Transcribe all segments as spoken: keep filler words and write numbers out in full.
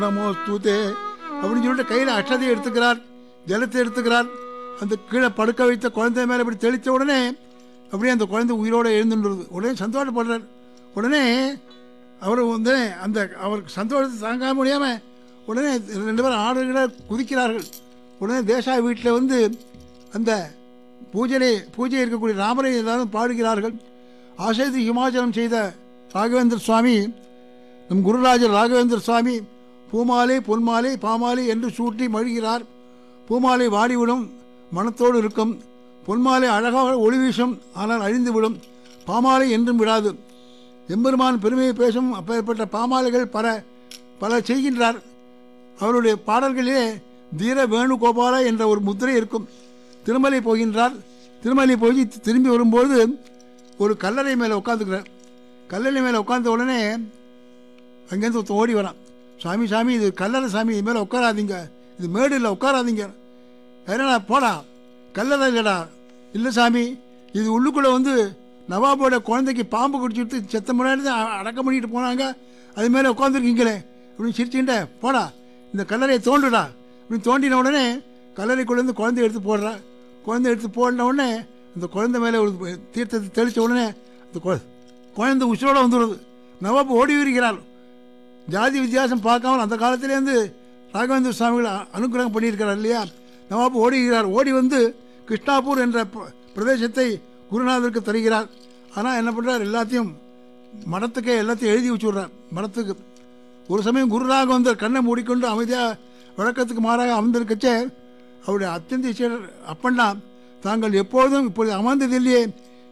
நமோஸ்துதே அப்படின்னு சொல்லிட்டு கையில் அக்ஷதை எடுத்துக்கிறார், ஜலத்தை எடுத்துக்கிறார். அந்த கீழே படுக்க வைத்த குழந்தை மேலே இப்படி தெளித்த உடனே அப்படியே அந்த குழந்தை உயிரோடு எழுந்துன்றது. உடனே சந்தோஷப்படுறார். உடனே அவர் வந்து அந்த அவருக்கு சந்தோஷத்தை தாங்க முடியாமல் உடனே ரெண்டு பேரும் ஆடுகளை குதிக்கிறார்கள். உடனே தேசா வீட்டில் வந்து அந்த பூஜனை பூஜை இருக்கக்கூடிய ராமரை எல்லாரும் பாடுகிறார்கள். ஆசைத்து ஹிமாச்சலம் செய்த ராகவேந்திர சுவாமி, நம் குருராஜர் ராகவேந்திர சுவாமி பூமாலை பொன்மாலை பாமாலை என்று சூட்டி மழுகிறார். பூமாலை வாடிவிடும், மனத்தோடு இருக்கும். பொன்மாலை அழகாக ஒளி வீசும், ஆனால் அழிந்துவிடும். பாமாலை என்றும் விடாது. எம்பெருமான் பெருமையை பேசும் அப்பேற்பட்ட பாமாலைகள் பல பல செய்கின்றார். அவருடைய பாடல்களிலே தீர வேணுகோபாலா என்ற ஒரு முத்திரை இருக்கும். திருமலை போகின்றார். திருமலை போய் திரும்பி வரும்போது ஒரு கல்லறை மேலே உட்காந்துக்கிறார். கல்லறை மேலே உட்கார்ந்த உடனே அங்கேருந்து ஓடி வரான். சாமி சாமி இது கல்லறை சாமி, இது மேலே உட்காராதீங்க, இது மேடு இல்லை, உட்காராதீங்க. என்னடா போடா, கல்லறை இல்லைடா. இல்லை சாமி, இது உள்ளுக்குள்ளே வந்து நவாபோட குழந்தைக்கு பாம்பு குடிச்சுட்டு செத்த முன்னாடி தான் அடக்கம் பண்ணிட்டு போனாங்க, அது மேலே உட்காந்துருக்கீங்களே அப்படின்னு சிரிச்சுக்கிட்ட, போடா இந்த கல்லறையை தோண்டுடா அப்படின்னு தோண்டின உடனே கல்லறைக்குள்ளேருந்து குழந்தை எடுத்து போடுறா. குழந்தை எடுத்து போடின உடனே அந்த குழந்தை மேலே ஒரு தீர்த்தத்தை தெளித்த உடனே அந்த குழந்தை உசுரோடு வந்துடுது. நவாப் ஓடி வருகிறார். ஜாதி வித்தியாசம் பார்க்காமல் அந்த காலத்திலேருந்து ராகவேந்திர சுவாமிகள் அனுகிரகம் பண்ணியிருக்கிறார் இல்லையா. நவாப் ஓடுகிறார். ஓடி வந்து கிருஷ்ணாப்பூர் என்ற பிரதேசத்தை குருநாதருக்கு தருகிறார். ஆனால் என்ன பண்ணுறார், எல்லாத்தையும் மடத்துக்கே எல்லாத்தையும் எழுதி வச்சுடுறார் மடத்துக்கு. ஒரு சமயம் குரு ராகவேந்தர் கண்ணை மூடிக்கொண்டு அமைதியாக வழக்கத்துக்கு மாறாக அமர்ந்திருக்கச்சே அவருடைய அத்தியந்த சீடர் அப்பண்ணா, தாங்கள் எப்பொழுதும் இப்பொழுது அமர்ந்ததில்லையே,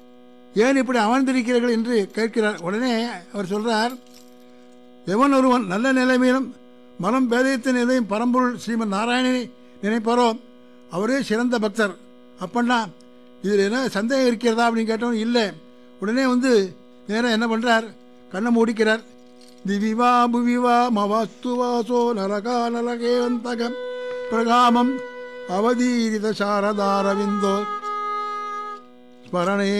ஏன் இப்படி அமர்ந்திருக்கிறீர்கள் என்று கேட்கிறார். உடனே அவர் சொல்கிறார், எவன் ஒருவன் நல்ல நிலைமையிலும் மனம் பேதத்தின் நிலையும் பரம்பொருள் ஸ்ரீமன் நாராயணனை நினைப்பாரோ அவரே சிறந்த பக்தர். அப்பண்ணா இதில் என்ன சந்தேகம் இருக்கிறதா அப்படின்னு கேட்டவன் இல்லை. உடனே வந்து நேரம் என்ன பண்ணுறார், கண்ணை மூடிக்கிறார். திவிவா புவிவா மவாஸ்து வாசோ நரகா நரகேவந்தகம் பிரகாமம் அவதீரித சாரதாரவிந்தோ ஸ்மரணே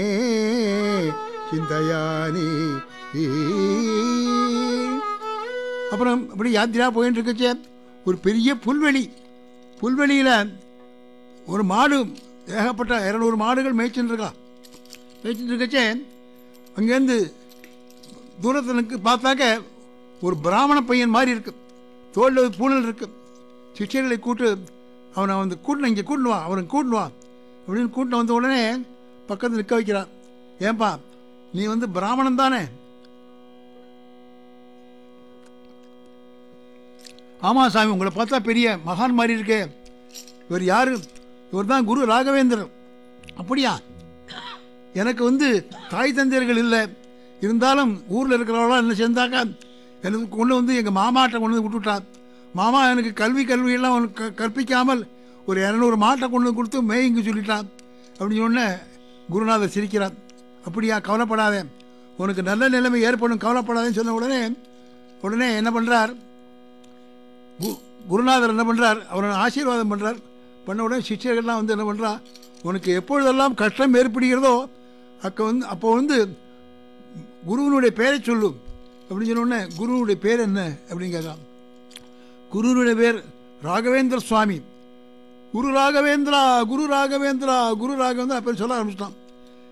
சிந்தையானி. அப்புறம் இப்படி யாத்திரா போயின்னு இருக்கச்சே ஒரு பெரிய புல்வெளி, புல்வெளியில் ஒரு மாடு, ஏகப்பட்ட இரநூறு மாடுகள் மேய்ச்சின்னு இருக்கா. மேய்ச்சின்னு இருக்கச்சே அங்கேருந்து தூரத்தினுக்கு பார்த்தாக்க ஒரு பிராமண பையன் மாதிரி இருக்கு, தோளில் பூனல் இருக்கு. சிஷ்யர்களை கூட்டு அவனை வந்து கூட்டின இங்கே கூட்டுவான், அவனை கூட்டுவான் அப்படின்னு கூட்டின வந்த உடனே பக்கத்தில் நிற்க வைக்கிறான். ஏன்பா நீ வந்து பிராமணன் தானே? ஆமாம் சாமி, உங்களை பார்த்தா பெரிய மகான் மாதிரி இருக்கே. இவர் யாரு? இவர் தான் குரு ராகவேந்திரன். அப்படியா? எனக்கு வந்து தாய் தந்தையர்கள் இல்லை, இருந்தாலும் ஊரில் இருக்கிறவர்களாம் என்ன சேர்ந்தாக்கா எனக்கு கொண்டு வந்து எங்கள் மாமாட்டை கொண்டு வந்து விட்டுவிட்டார். மாமா எனக்கு கல்வி கல்வியெல்லாம் அவனுக்கு கற்பிக்காமல் ஒரு இரநூறு மாட்டை கொண்டு வந்து கொடுத்து மேய்ங்க சொல்லிட்டான் அப்படின்னு சொன்ன குருநாதர் சிரிக்கிறார். அப்படியா? கவலைப்படாதே, உனக்கு நல்ல நிலைமை ஏற்படும், கவலைப்படாதேன்னு சொன்ன உடனே உடனே என்ன பண்ணுறார் கு குருநாதர் என்ன பண்ணுறார், அவரை ஆசீர்வாதம் பண்ணுறார். பண்ண உடனே சிஷ்யர்கள்லாம் வந்து என்ன பண்ணுறா, உனக்கு எப்பொழுதெல்லாம் கஷ்டம் ஏற்படுகிறதோ அக்க வந்து அப்போ வந்து குருவனுடைய பேரை சொல்லும் அப்படின்னு சொன்னோடனே குருவனுடைய பேர் என்ன அப்படின்னு கேட்கலாம். குருவனுடைய பேர் ராகவேந்திர சுவாமி. குரு ராகவேந்திரா குரு ராகவேந்திரா குரு ராகவேந்திரா அப்போ சொல்ல ஆரம்பிச்சிட்டான்.